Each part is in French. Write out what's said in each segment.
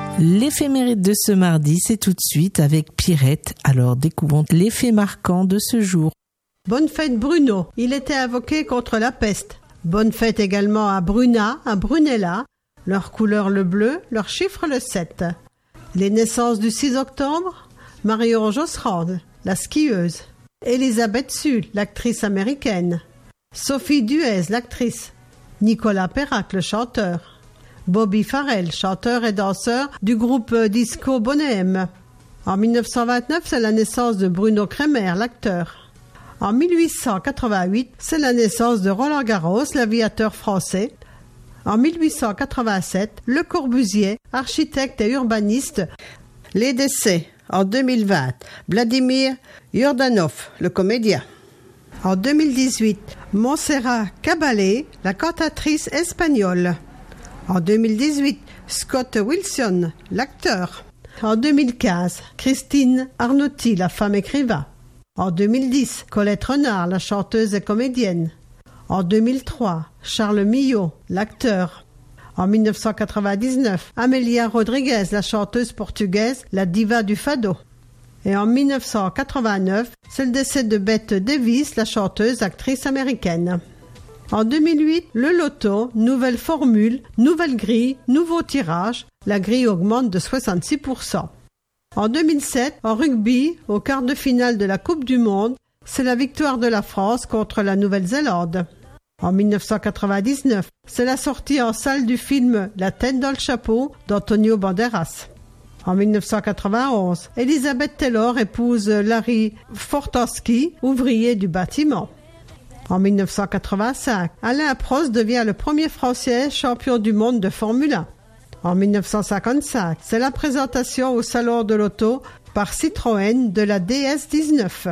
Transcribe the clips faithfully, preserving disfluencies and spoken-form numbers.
L'éphéméride de ce mardi, c'est tout de suite avec Pierrette. Alors découvrons les faits marquants de ce jour. Bonne fête Bruno, il était invoqué contre la peste. Bonne fête également à Bruna, à Brunella, leur couleur le bleu, leur chiffre le sept. Les naissances du six octobre, Marie-Ange Osrand, la skieuse. Elisabeth Sue, l'actrice américaine. Sophie Duez, l'actrice. Nicolas Perrac, le chanteur. Bobby Farrell, chanteur et danseur du groupe disco Bonhomme. En mille neuf cent vingt-neuf, c'est la naissance de Bruno Kremer, l'acteur. En mille huit cent quatre-vingt-huit, c'est la naissance de Roland Garros, l'aviateur français. En mille huit cent quatre-vingt-sept, Le Corbusier, architecte et urbaniste. Les décès, en deux mille vingt, Vladimir Yordanov, le comédien. En deux mille dix-huit, Montserrat Caballé, la cantatrice espagnole. En deux mille dix-huit, Scott Wilson, l'acteur. En deux mille quinze, Christine Arnauty, la femme écrivain. En deux mille dix, Colette Renard, la chanteuse et comédienne. En deux mille trois, Charles Millot, l'acteur. En mille neuf cent quatre-vingt-dix-neuf, Amélia Rodriguez, la chanteuse portugaise, la diva du fado. Et en mille neuf cent quatre-vingt-neuf, c'est le décès de Bette Davis, la chanteuse, actrice américaine. En deux mille huit, le loto, nouvelle formule, nouvelle grille, nouveau tirage. La grille augmente de soixante-six pour cent. En deux mille sept, en rugby, au quart de finale de la Coupe du Monde, c'est la victoire de la France contre la Nouvelle-Zélande. En mille neuf cent quatre-vingt-dix-neuf, c'est la sortie en salle du film La tête dans le chapeau d'Antonio Banderas. En mille neuf cent quatre-vingt-onze, Elizabeth Taylor épouse Larry Fortowski, ouvrier du bâtiment. En mille neuf cent quatre-vingt-cinq, Alain Prost devient le premier Français champion du monde de Formule un. En mille neuf cent cinquante-cinq, c'est la présentation au Salon de l'Auto par Citroën de la D S dix-neuf.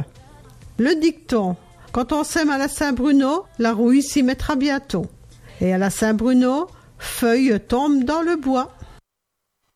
Le dicton « Quand on sème à la Saint-Bruno, la rouille s'y mettra bientôt ». Et à la Saint-Bruno, feuilles tombent dans le bois.